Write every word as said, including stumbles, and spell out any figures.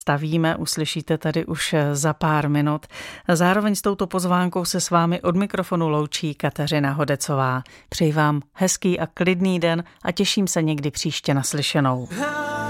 stavíme, uslyšíte tady už za pár minut. Zároveň s touto pozvánkou se s vámi od mikrofonu loučí Kateřina Hodecová. Přeji vám hezký a klidný den a těším se někdy příště naslyšenou.